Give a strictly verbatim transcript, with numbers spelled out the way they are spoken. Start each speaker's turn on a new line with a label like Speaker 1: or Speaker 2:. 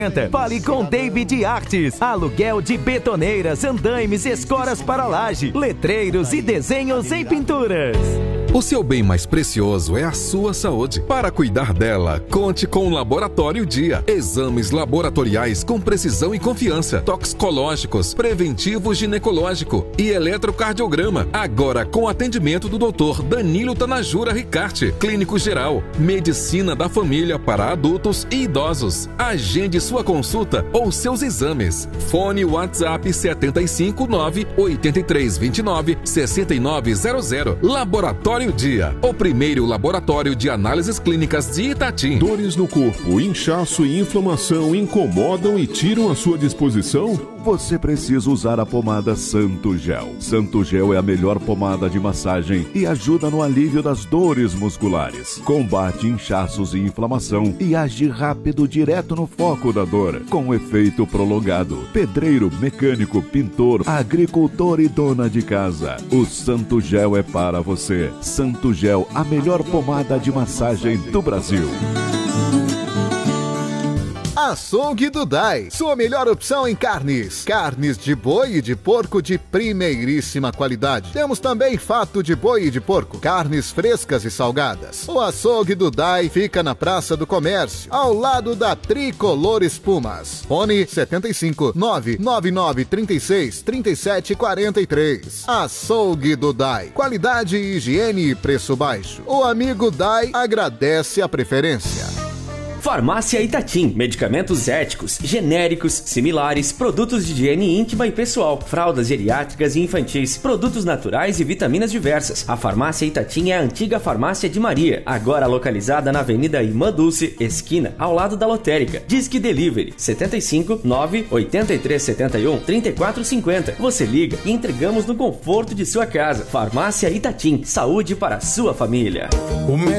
Speaker 1: Fale com David Artes. Aluguel de betoneiras, andaimes, escoras para laje, letreiros e desenhos em pinturas.
Speaker 2: O seu bem mais precioso é a sua saúde. Para cuidar dela, conte com o Laboratório Dia. Exames laboratoriais com precisão e confiança. Toxicológicos, preventivo ginecológico e eletrocardiograma. Agora com atendimento do doutor Danilo Tanajura Ricarte. Clínico geral. Medicina da família para adultos e idosos. Agende sua consulta ou seus exames. Fone WhatsApp sete cinco nove, oito três dois nove, seis nove zero zero. Laboratório Dia, o primeiro laboratório de análises clínicas de Itatim.
Speaker 3: Dores no corpo, inchaço e inflamação incomodam e tiram a sua disposição? Você precisa usar a pomada Santo Gel. Santo Gel é a melhor pomada de massagem e ajuda no alívio das dores musculares. Combate inchaços e inflamação e age rápido direto no foco da dor, com efeito prolongado. Pedreiro, mecânico, pintor, agricultor e dona de casa. O Santo Gel é para você. Santo Gel, a melhor pomada de massagem do Brasil.
Speaker 4: Açougue do Dai, sua melhor opção em carnes. Carnes de boi e de porco de primeiríssima qualidade. Temos também fato de boi e de porco, carnes frescas e salgadas. O Açougue do Dai fica na Praça do Comércio, ao lado da Tricolor Espumas. Fone sete cinco nove nove nove três seis três sete quatro três. Açougue do Dai, qualidade, higiene e preço baixo. O amigo Dai agradece a preferência.
Speaker 5: Farmácia Itatim, medicamentos éticos, genéricos, similares, produtos de higiene íntima e pessoal, fraldas geriátricas e infantis, produtos naturais e vitaminas diversas. A Farmácia Itatim é a antiga Farmácia de Maria, agora localizada na Avenida Irmã Dulce, esquina, ao lado da lotérica. Disque Delivery, sete cinco nove, oito três sete um, três quatro cinco zero. Você liga e entregamos no conforto de sua casa. Farmácia Itatim, saúde para a sua família.
Speaker 6: O